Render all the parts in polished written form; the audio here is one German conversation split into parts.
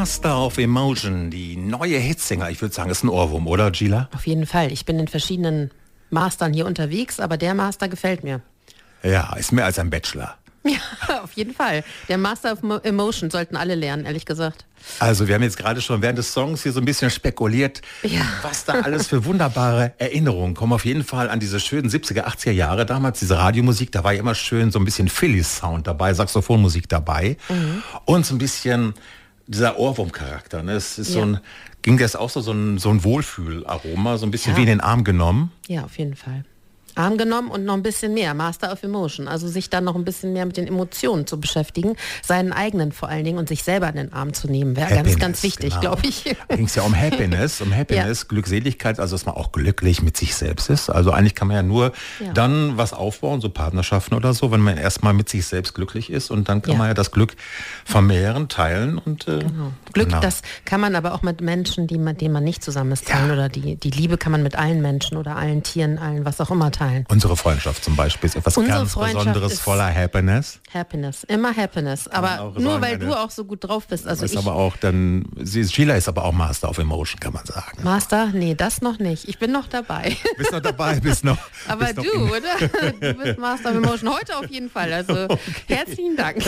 Master of Emotion, die neue Hitsingle. Ich würde sagen, ist ein Ohrwurm, oder Gila? Auf jeden Fall. Ich bin in verschiedenen Mastern hier unterwegs, aber der Master gefällt mir. Ja, ist mehr als ein Bachelor. Ja, auf jeden Fall. Der Master of Emotion sollten alle lernen, ehrlich gesagt. Also wir haben jetzt gerade schon während des Songs hier so ein bisschen spekuliert, was da alles für wunderbare Erinnerungen kommen. Auf jeden Fall an diese schönen 70er, 80er Jahre damals, diese Radiomusik, da war ja immer schön so ein bisschen Philly-Sound dabei, Saxophonmusik dabei und so ein bisschen dieser Ohrwurm-Charakter. Ne? Es ist ging das auch so ein Wohlfühlaroma, so ein bisschen wie in den Arm genommen? Ja, auf jeden Fall. Arm genommen und noch ein bisschen mehr, Master of Emotion, also sich dann noch ein bisschen mehr mit den Emotionen zu beschäftigen, seinen eigenen vor allen Dingen und sich selber in den Arm zu nehmen, wäre ganz wichtig, glaube ich. Da ging es ja um Happiness, Glückseligkeit, also dass man auch glücklich mit sich selbst ist. Also eigentlich kann man ja nur dann was aufbauen, so Partnerschaften oder so, wenn man erstmal mit sich selbst glücklich ist und dann kann man ja das Glück vermehren, teilen und Glück, das kann man aber auch mit Menschen, mit denen man nicht zusammen ist, teilen oder die Liebe kann man mit allen Menschen oder allen Tieren, allen was auch immer teilen. Unsere Freundschaft zum Beispiel ist etwas ganz Besonderes, voller Happiness. Happiness, immer Happiness. Aber nur weil du auch so gut drauf bist. Also ist aber auch dann, Sheila ist aber auch Master of Emotion, kann man sagen. Master? Nee, das noch nicht. Ich bin noch dabei. Bist noch dabei, bist noch. Aber bist du, oder? Du bist Master of Emotion. Heute auf jeden Fall. Also herzlichen Dank.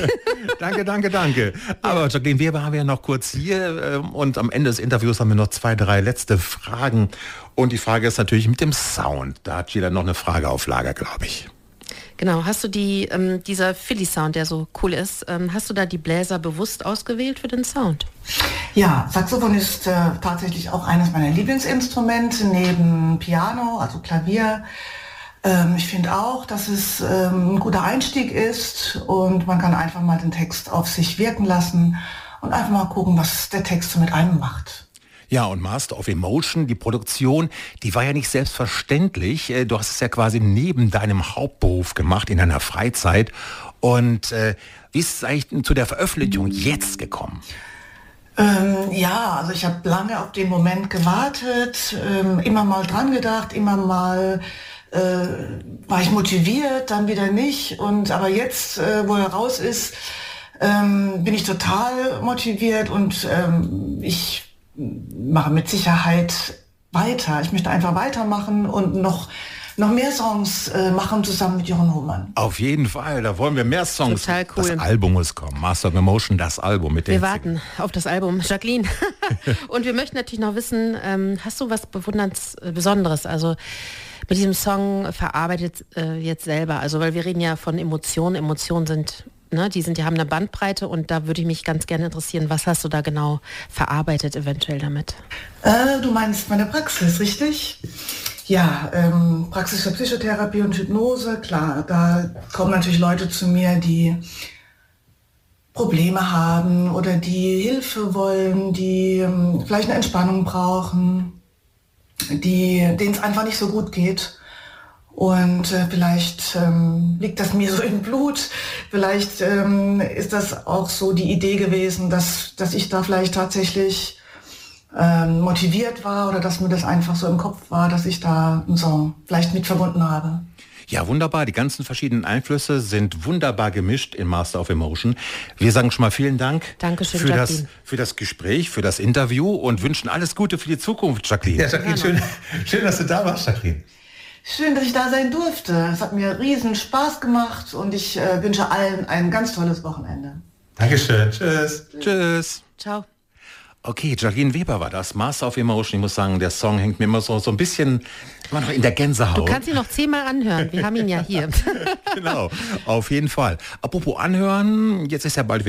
Danke. Aber Jacqueline Weber haben wir ja noch kurz hier und am Ende des Interviews haben wir noch 2, 3 letzte Fragen. Und die Frage ist natürlich mit dem Sound. Da hat Sheila noch eine Frage auf Lager, glaube ich. Genau, hast du dieser Philly-Sound, der so cool ist, hast du da die Bläser bewusst ausgewählt für den Sound? Ja, Saxophon ist tatsächlich auch eines meiner Lieblingsinstrumente neben Piano, also Klavier. Ich finde auch, dass es ein guter Einstieg ist und man kann einfach mal den Text auf sich wirken lassen und einfach mal gucken, was der Text so mit einem macht. Ja, und Master of Emotion, die Produktion, die war ja nicht selbstverständlich. Du hast es ja quasi neben deinem Hauptberuf gemacht, in deiner Freizeit. Und wie ist es eigentlich zu der Veröffentlichung jetzt gekommen? Also ich habe lange auf den Moment gewartet, immer mal dran gedacht, immer mal war ich motiviert, dann wieder nicht. Aber jetzt, wo er raus ist, bin ich total motiviert und ich mache mit Sicherheit weiter. Ich möchte einfach weitermachen und noch mehr Songs machen zusammen mit Jochen Hohmann. Auf jeden Fall, da wollen wir mehr Songs. Total cool. Das Album muss kommen. Master of Emotion, das Album mit Wir warten auf das Album, Jacqueline. Und wir möchten natürlich noch wissen, hast du was Besonderes, also mit diesem Song verarbeitet jetzt selber? Also weil wir reden ja von Emotionen. Emotionen sind... die haben eine Bandbreite und da würde ich mich ganz gerne interessieren, was hast du da genau verarbeitet eventuell damit? Du meinst meine Praxis, richtig? Ja, Praxis für Psychotherapie und Hypnose, klar, da kommen natürlich Leute zu mir, die Probleme haben oder die Hilfe wollen, die vielleicht eine Entspannung brauchen, denen es einfach nicht so gut geht. Und vielleicht liegt das mir so im Blut, vielleicht ist das auch so die Idee gewesen, dass ich da vielleicht tatsächlich motiviert war oder dass mir das einfach so im Kopf war, dass ich da einen Song vielleicht mit verbunden habe. Ja, wunderbar. Die ganzen verschiedenen Einflüsse sind wunderbar gemischt in Master of Emotion. Wir sagen schon mal vielen Dank Dankeschön, für das Gespräch, für das Interview und wünschen alles Gute für die Zukunft, Jacqueline. Ja, Jacqueline, schön, dass du da warst, Jacqueline. Schön, dass ich da sein durfte. Es hat mir riesen Spaß gemacht und ich wünsche allen ein ganz tolles Wochenende. Dankeschön. Tschüss. Tschüss. Ciao. Okay, Jacqueline Weber war das, Master of Emotion. Ich muss sagen, der Song hängt mir immer so ein bisschen immer noch in der Gänsehaut. Du kannst ihn noch 10-mal anhören. Wir haben ihn ja hier. Genau, auf jeden Fall. Apropos anhören, jetzt ist ja bald